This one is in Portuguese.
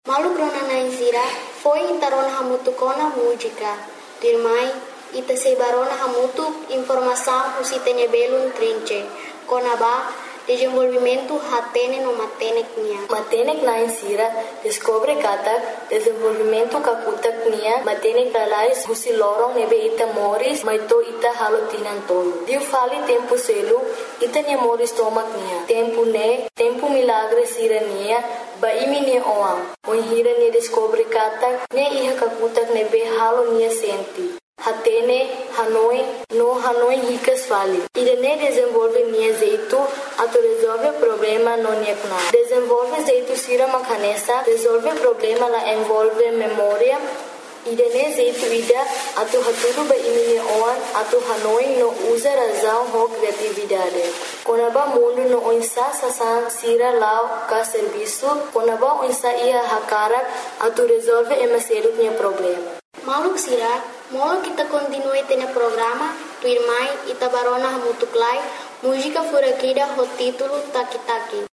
Malu kronana izira foi intarona hamutu kona música. Dirmai ita sebarona hamutu informação usitene belun trinche. Konaba desenvolvimento hatene no matenek nia. Matenek na insira descobre kata desenvolvimento kakutak nia matenek lalais husi lorong nebe ita moris maito ita halotinan tolo. Diu fali tempo selu ita nia moris tomak nia. Tempo milagre sira nia ba imi nia oam. Hira nia descobre kata nia iha kakutak nebe halo nia senti. Hatene, Hanoi ricas fali. Irene desenvolve nia jeito, ato resolve problema no nia kuna. Desenvolve jeito sira makanesa, resolve problema la envolve memória. Irene jeito ida, ato haturu ba imi oan, ato Hanoi no usa razão ho criatividade. Konaba mundo no onsa sasan sira lao ka serviço, konaba onsa ia hakarak, ato resolve emaselut nia problema. Maluk sira, molo kita continue tene programa, tu irmai ita barona hamutuklai, música furakida ho título Taki Taki.